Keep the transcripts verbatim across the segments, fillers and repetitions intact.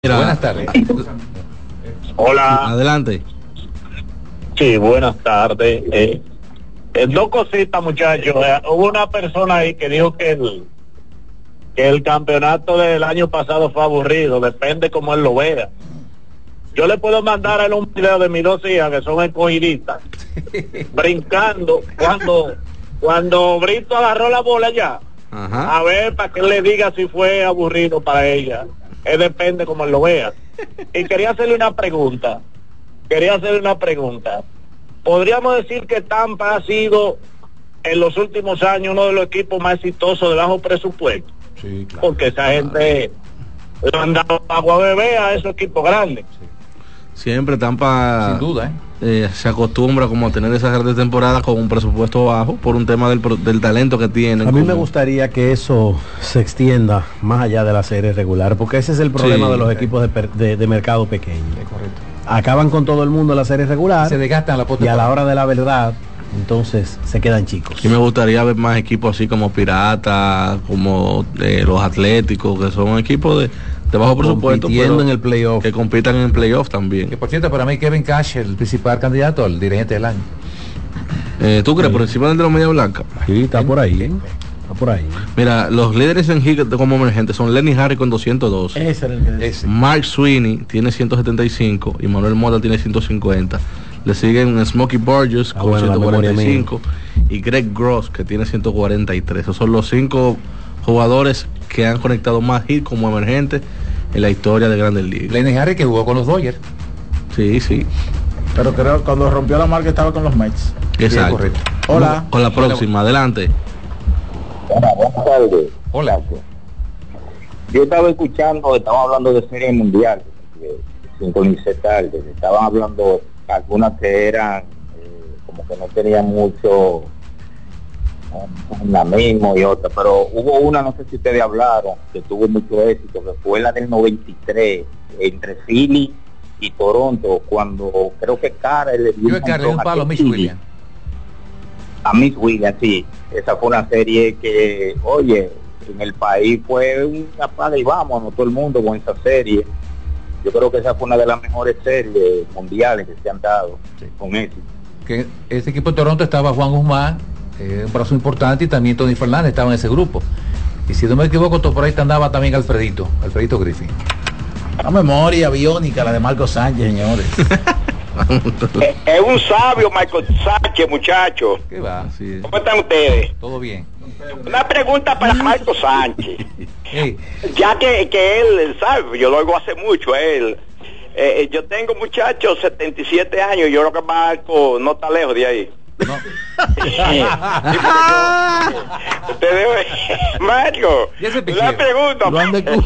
Mira, buenas tardes. Hola. Adelante. Sí, buenas tardes. Eh, eh, dos cositas, muchachos. Eh, hubo una persona ahí que dijo que el, que el campeonato del año pasado fue aburrido. Depende cómo él lo vea. Yo le puedo mandar a él un video de mis dos hijas que son escogidistas, brincando cuando cuando Brito agarró la bola ya. Ajá. A ver, para que él le diga si fue aburrido para ella. Es depende como él lo vea. Y quería hacerle una pregunta. Quería hacerle una pregunta. ¿Podríamos decir que Tampa ha sido en los últimos años uno de los equipos más exitosos de bajo presupuesto? Sí, claro. Porque esa gente le han dado agua a beber a esos equipos grandes. Siempre Tampa, Sin duda, ¿eh? Eh, se acostumbra como a tener esas grandes temporadas con un presupuesto bajo por un tema del, pro- del talento que tienen. A mí me como- gustaría que eso se extienda más allá de la serie regular, porque ese es el problema Sí. de los equipos de, per- de- de mercado pequeño. Es correcto. Acaban con todo el mundo la serie regular Se desgastan la y a la hora de la verdad, entonces se quedan chicos. Y me gustaría ver más equipos así como Pirata, como eh, los Atléticos, que son equipos de, de bajo presupuesto, Compitiendo pero en el playoff. que compitan en el playoff Que también. por cierto, para mí Kevin Cash, el principal candidato al dirigente del año. Eh, ¿Tú crees por encima del de los Media Blanca? Sí, está por ahí, ¿eh? Está por ahí. Mira, los líderes en hit como emergentes son Lenny Harris con doscientos dos. Ese era el que decía. Ese. Mark Sweeney tiene ciento setenta y cinco y Manuel Mota tiene ciento cincuenta. Le siguen Smokey Burgess Ah, con bueno, la ciento cuarenta y cinco memoria y Greg Gross que tiene ciento cuarenta y tres. Esos son los cinco jugadores que han conectado más hits como emergentes en la historia de Grandes Ligas. Lenny Harris, que jugó con los Dodgers. Sí, sí, Pero creo que cuando rompió la marca estaba con los Mets. exacto. correcto. Hola. Con la próxima, adelante. Buenas tardes. Hola. Yo estaba escuchando, estaban hablando de serie mundial, que sintonicé tarde, estaban hablando algunas que eran eh, como que no tenían mucho eh, dinamismo y otras, pero hubo una, no sé si ustedes hablaron, que tuvo mucho éxito, que fue la del noventa y tres, entre Philly y Toronto, cuando creo que Carter le dio Yo es que un palo a Mitch Philly. Williams. A Miss Williams, sí. Esa fue una serie que, oye, en el país fue una paga y vámonos todo el mundo con esa serie. Yo creo que esa fue una de las mejores series mundiales que se han dado Sí. con éxito. Que ese equipo de Toronto estaba Juan Guzmán, eh, un brazo importante, y también Tony Fernández estaba en ese grupo. Y si no me equivoco, por ahí andaba también Alfredito, Alfredito Griffin. Una memoria biónica la de Marco Sánchez, señores. Es, es un sabio Michael Sánchez, muchachos. ¿Qué va? Así es. ¿Cómo están ustedes? Todo bien. Una pregunta para Marco Sánchez. Hey, Ya que, que él sabe, yo lo oigo hace mucho, él. Eh, yo tengo, muchachos, setenta y siete años, yo creo que Marco no está lejos de ahí. no, Sí, porque yo- ustedes, Marco, Ya se una picheo. pregunta. Lo han descu-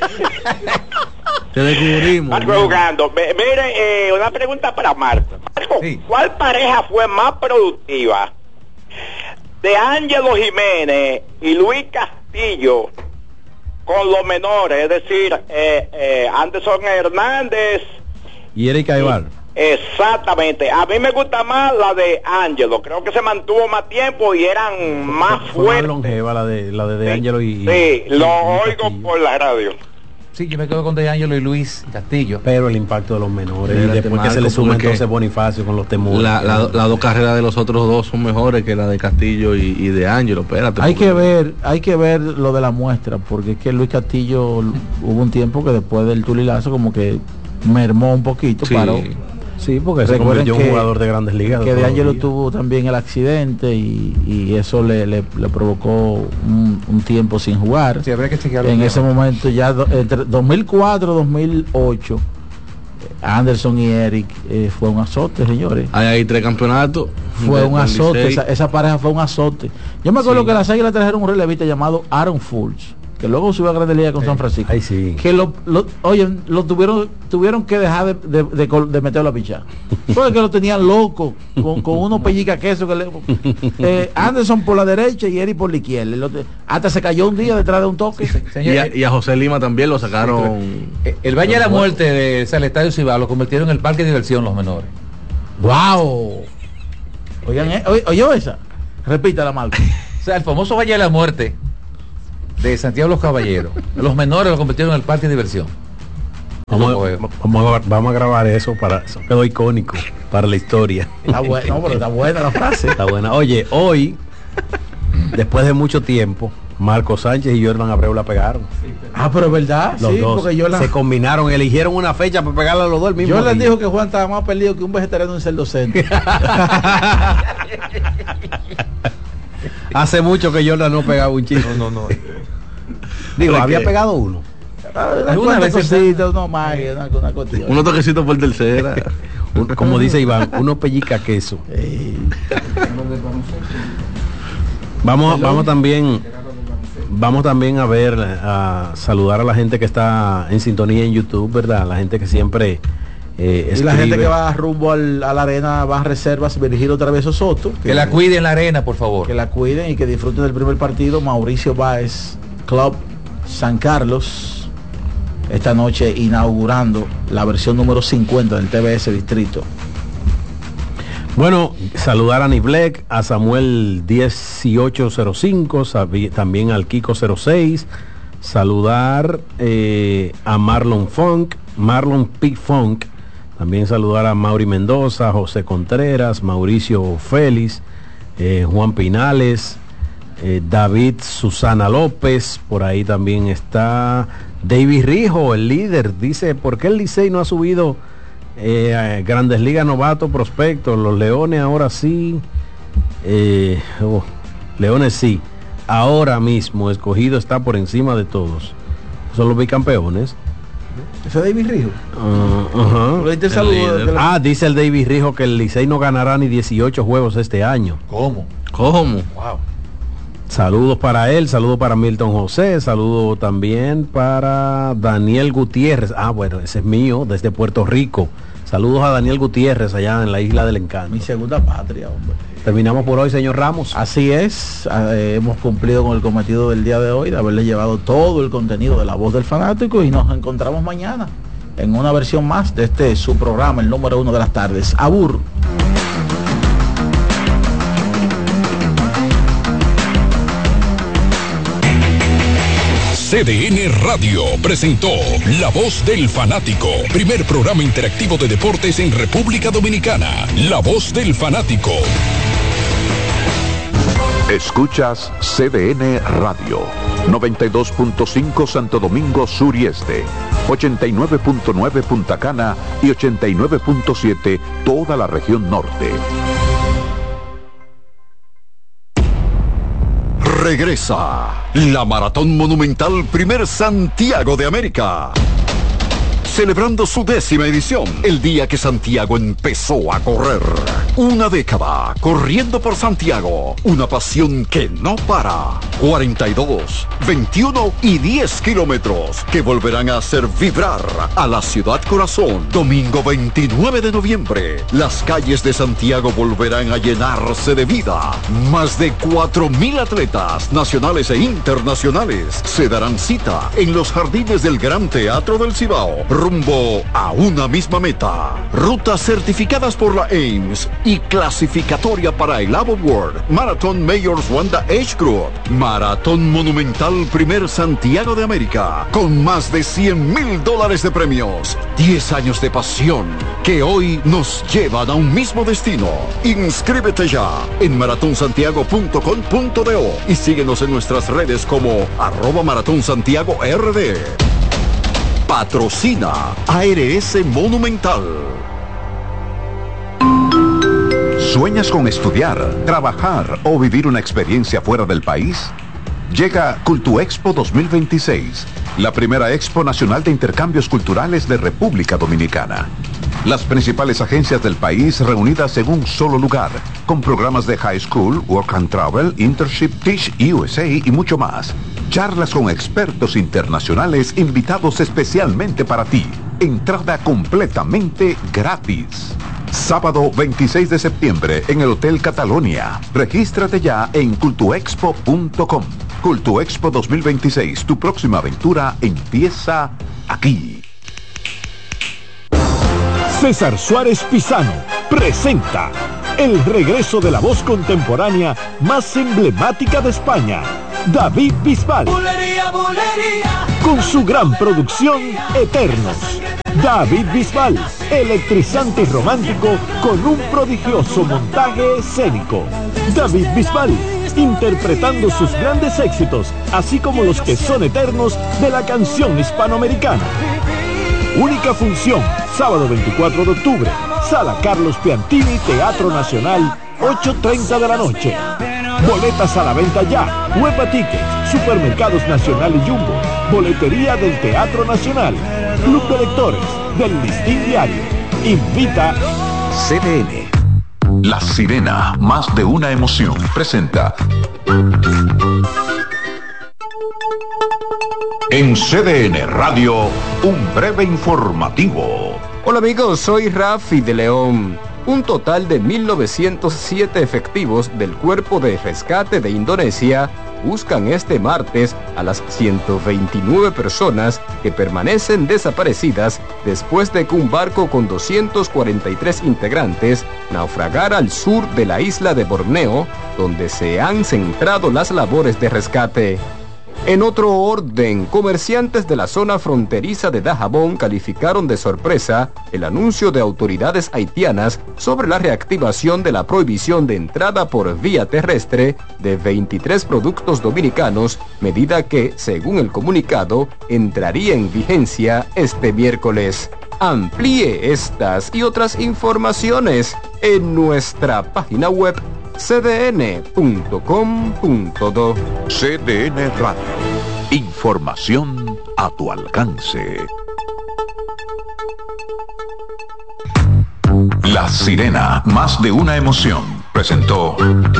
Te descubrimos. Marco ¿no? jugando. Ve- Mire, eh, una pregunta para Marco. Marco, Sí. ¿cuál pareja fue más productiva? De Ángelo Jiménez y Luis Castillo con los menores, es decir, eh, eh, Anderson Hernández. Y Eric Aybar. Exactamente. A mí me gusta más la de Ángelo. Creo que se mantuvo más tiempo y eran más Fue más fuertes. longeva la de la de, de Angelo y, Sí, y- lo y oigo Castillo. por la radio. sí, yo me quedo con De Angelo y Luis Castillo. Pero el impacto de los menores, y Espérate, después que se Marco, le suma porque entonces Bonifacio con los temores. La- la- Las dos carreras de los otros dos son mejores que la de Castillo y, y de Ángelo. Espérate. hay porque- que ver, hay que ver lo de la muestra, porque es que Luis Castillo hubo un tiempo que después del tulilazo como que mermó un poquito, Sí. paró. Sí, porque se Recuerden convirtió en un que- jugador de grandes ligas. de Que de todos los Angelo días. tuvo también el accidente y, y eso le, le- le provocó un, un tiempo sin jugar. Sí, habría que chequearlo En bien. ese momento ya do- entre dos mil cuatro dos mil ocho Anderson y Eric eh, fue un azote, señores. Hay ahí tres campeonatos. Fue de- un del azote, Licey. esa, esa pareja fue un azote. Yo me acuerdo Sí. que las Águilas trajeron un relevista llamado Aaron Fultz, que luego subió a Grandes Ligas con San Francisco. Ay, sí. Que lo, lo- oye, lo tuvieron tuvieron que dejar de, de, de col- de meterlo a pichar. Porque que lo tenían loco, con, con unos pellica queso que le, eh, Anderson por la derecha y Eric por la izquierda. Y lo te- hasta se cayó un día detrás de un toque. Y Señor, a, y a José Lima también lo sacaron. eh, el Valle de la Muerte de o sea, el Estadio Cibao lo convirtieron en el parque de diversión los menores. ¡Wow! Oigan, eh, oye, oye esa. Repítala, Marco. O sea, el famoso Valle de la Muerte de Santiago de los Caballeros. Los menores lo convirtieron en el parque de diversión. Vamos, vamos, a, vamos a grabar eso para eso quedó icónico para la historia. Está bueno, no, pero está buena la frase. Está buena. Oye, hoy, después de mucho tiempo, Marco Sánchez y Jordan Abreu la pegaron. Ah, pero es verdad. Los sí, dos porque yo la... se combinaron, eligieron una fecha para pegarle a los dos el mismo Yo les día. dijo que Juan estaba más perdido que un vegetariano en ser docente. Hace mucho que Jordan no pegaba un chico. No, no, no. Digo, ¿Pero había qué? pegado uno. Una cosita, no más, una, una cuestión. Unos toquecitos por tercera. Un- como dice Iván, uno pellica queso. Eh, Vamos, vamos también, vamos también a ver, a saludar a la gente que está en sintonía en YouTube, ¿verdad? La gente que siempre eh, y la gente escribe. que va rumbo al, a la arena, va a reservas, Virgilio Travieso Soto. Que la cuide en la arena, por favor. Que la cuiden y que disfruten del primer partido. Mauricio Báez, Club San Carlos, esta noche inaugurando la versión número cincuenta del T B S Distrito. Bueno, saludar a Niblek, a Samuel dieciocho cero cinco, sabi- también al Kiko cero seis, saludar eh, a Marlon Funk, Marlon P. Funk, también saludar a Mauri Mendoza, José Contreras, Mauricio Félix, eh, Juan Pinales, eh, David Susana López, por ahí también está David Rijo, el líder, dice, ¿por qué el Licey no ha subido Eh, Grandes Ligas novato prospecto? Los Leones ahora sí, eh, oh, Leones sí, ahora mismo Escogido está por encima de todos, son los bicampeones. ¿Ese es David Rijo? Uh, ajá. Pero ahí te El saludo líder. de la- Ah, dice el David Rijo que el Licey no ganará ni dieciocho juegos este año. ¿Cómo? ¿Cómo? Wow. Saludos para él, saludos para Milton José, saludo también para Daniel Gutiérrez. Ah, bueno, ese es mío, desde Puerto Rico. Saludos a Daniel Gutiérrez allá en la Isla del Encanto. Mi segunda patria, hombre. Terminamos por hoy, señor Ramos. Así es, eh, hemos cumplido con el cometido del día de hoy, de haberle llevado todo el contenido de La Voz del Fanático, y nos encontramos mañana en una versión más de este su programa, el número uno de las tardes. Abur. C D N Radio presentó La Voz del Fanático, primer programa interactivo de deportes en República Dominicana. La Voz del Fanático. Escuchas C D N Radio, noventa y dos punto cinco Santo Domingo Sur y Este, ochenta y nueve punto nueve Punta Cana y ochenta y nueve punto siete toda la región norte. Regresa la Maratón Monumental Primer Santiago de América. Celebrando su décima edición, el día que Santiago empezó a correr. Una década corriendo por Santiago, una pasión que no para. cuarenta y dos, veintiuno y diez kilómetros que volverán a hacer vibrar a la ciudad corazón. Domingo veintinueve de noviembre, las calles de Santiago volverán a llenarse de vida. Más de cuatro mil atletas nacionales e internacionales se darán cita en los jardines del Gran Teatro del Cibao, rumbo a una misma meta. Rutas certificadas por la A I M S y clasificatoria para el Avo World Marathon Mayors Wanda Age Group. Maratón Monumental Primer Santiago de América, con más de cien mil dólares de premios. diez años de pasión que hoy nos llevan a un mismo destino. Inscríbete ya en maratonsantiago punto com punto do y síguenos en nuestras redes como arroba Maratón Santiago R D. Patrocina A R S Monumental. ¿Sueñas con estudiar, trabajar o vivir una experiencia fuera del país? Llega CultuExpo dos mil veintiséis, la primera expo nacional de intercambios culturales de República Dominicana. Las principales agencias del país reunidas en un solo lugar, con programas de high school, work and travel, internship, Teach U S A y mucho más. Charlas con expertos internacionales invitados especialmente para ti. Entrada completamente gratis. Sábado veintiséis de septiembre en el Hotel Catalonia. Regístrate ya en cultuexpo punto com. CultuExpo dos mil veintiséis, tu próxima aventura empieza aquí. César Suárez Pisano presenta el regreso de la voz contemporánea más emblemática de España, David Bisbal, Bulería, bulería, con su gran producción Eternos, David Bisbal, electrizante y romántico con un prodigioso montaje escénico. David Bisbal, interpretando sus grandes éxitos, así como los que son eternos de la canción hispanoamericana. Única función, sábado veinticuatro de octubre, Sala Carlos Piantini, Teatro Nacional, ocho treinta de la noche. Boletas a la venta ya, Huepa Tickets, Supermercados Nacional y Jumbo, Boletería del Teatro Nacional, Club de Lectores, del Listín Diario. Invita C D N. La Sirena, más de una emoción, presenta. En C D N Radio, un breve informativo. Hola amigos, soy Rafi de León. Un total de mil novecientos siete efectivos del Cuerpo de Rescate de Indonesia buscan este martes a las ciento veintinueve personas que permanecen desaparecidas después de que un barco con doscientos cuarenta y tres integrantes naufragara al sur de la isla de Borneo, donde se han centrado las labores de rescate. En otro orden, comerciantes de la zona fronteriza de Dajabón calificaron de sorpresa el anuncio de autoridades haitianas sobre la reactivación de la prohibición de entrada por vía terrestre de veintitrés productos dominicanos, medida que, según el comunicado, entraría en vigencia este miércoles. Amplíe estas y otras informaciones en nuestra página web c d n punto com punto do. C D N Radio. Información a tu alcance. La Sirena, más de una emoción, presentó.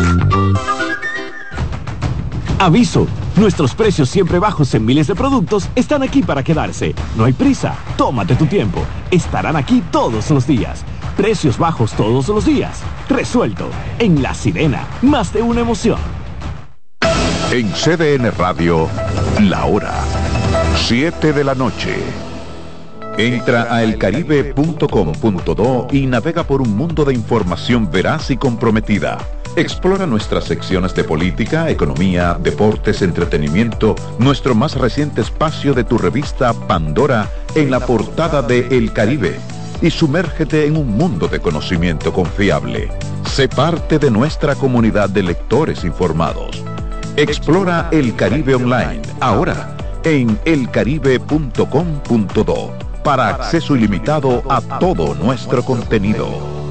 Aviso, nuestros precios siempre bajos en miles de productos están aquí para quedarse. No hay prisa, tómate tu tiempo. Estarán aquí todos los días. Precios bajos todos los días. Resuelto. En La Sirena, más de una emoción. En C D N Radio, la hora, siete de la noche. Entra a el caribe punto com punto do y navega por un mundo de información veraz y comprometida. Explora nuestras secciones de política, economía, deportes, entretenimiento, nuestro más reciente espacio de tu revista Pandora en la portada de El Caribe. Y sumérgete en un mundo de conocimiento confiable. Sé parte de nuestra comunidad de lectores informados. Explora El Caribe Online, ahora en el caribe punto com punto do, para acceso ilimitado a todo nuestro contenido.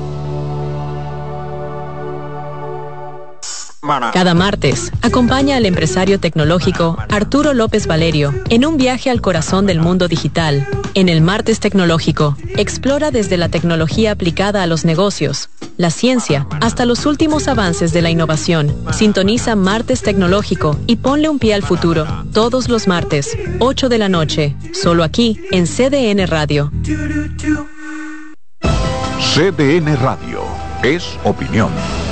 Cada martes, acompaña al empresario tecnológico Arturo López Valerio en un viaje al corazón del mundo digital. En el Martes Tecnológico, explora desde la tecnología aplicada a los negocios, la ciencia, hasta los últimos avances de la innovación. Sintoniza Martes Tecnológico y ponle un pie al futuro. Todos los martes, ocho de la noche, solo aquí en C D N Radio. C D N Radio es opinión.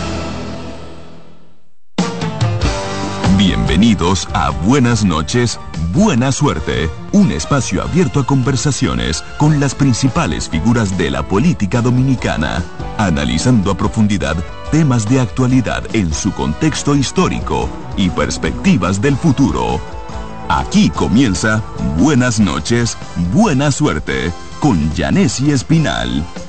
Bienvenidos a Buenas noches, Buena Suerte, un espacio abierto a conversaciones con las principales figuras de la política dominicana, analizando a profundidad temas de actualidad en su contexto histórico y perspectivas del futuro. Aquí comienza Buenas noches, Buena Suerte, con Yanesi Espinal.